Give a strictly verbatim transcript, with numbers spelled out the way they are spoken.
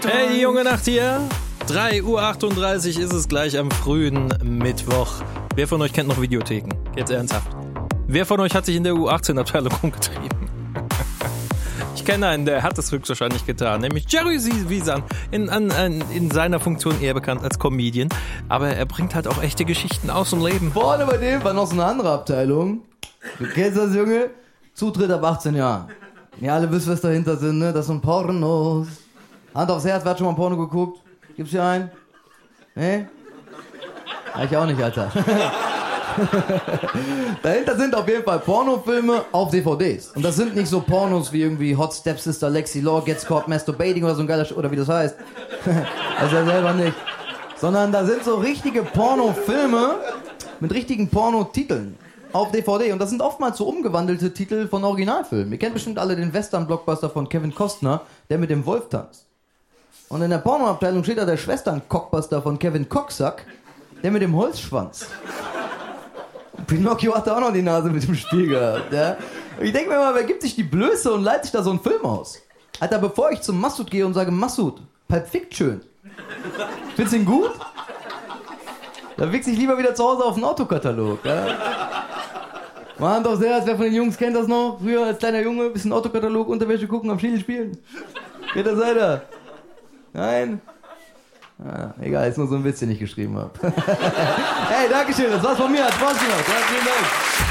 Hey, die junge Nacht hier. drei Uhr achtunddreißig ist es gleich am frühen Mittwoch. Wer von euch kennt noch Videotheken? Jetzt ernsthaft. Wer von euch hat sich in der U achtzehn Abteilung rumgetrieben? Ich kenne einen, der hat das höchstwahrscheinlich getan, nämlich Jerry Wiesan, in, in, in seiner Funktion eher bekannt als Comedian. Aber er bringt halt auch echte Geschichten aus dem Leben. Vorne bei dem war noch so eine andere Abteilung. Du kennst das, Junge? Zutritt ab achtzehn Jahren. Ja, alle wissen, was dahinter sind, ne? Das sind Pornos. Hand aufs Herz, wer hat schon mal Porno geguckt? Gibt's hier einen? Ne? Ja, ich auch nicht, Alter. Dahinter sind auf jeden Fall Pornofilme auf D V Ds. Und das sind nicht so Pornos wie irgendwie Hot Stepsister, Lexi Law, Gets Caught Masturbating oder so ein geiler Sch- oder wie das heißt. Also ja selber nicht. Sondern da sind so richtige Pornofilme mit richtigen Pornotiteln auf D V D. Und das sind oftmals so umgewandelte Titel von Originalfilmen. Ihr kennt bestimmt alle den Western-Blockbuster von Kevin Costner, der mit dem Wolf tanzt. Und in der Pornoabteilung steht da der Schwestern-Cockbuster von Kevin Cocksack, der mit dem Holzschwanz. Pinocchio hatte auch noch die Nase mit dem Spiel gehabt. Ja? Ich denke mir mal, wer gibt sich die Blöße und leitet sich da so einen Film aus? Alter, bevor ich zum Massoud gehe und sage, Massoud, Pulp Fiction, findest du ihn gut? Da wichse ich lieber wieder zu Hause auf den Autokatalog. Ja? Mal Hand aufs Herz, wer von den Jungs kennt das noch? Früher als kleiner Junge, bisschen Autokatalog, Unterwäsche gucken, am Schädel spielen. Wer da seid ihr? Nein? Ah, egal, ist nur so ein Witz, den ich geschrieben habe. Hey, Dankeschön, das war's von mir, hat Spaß gemacht. Ja, vielen Dank.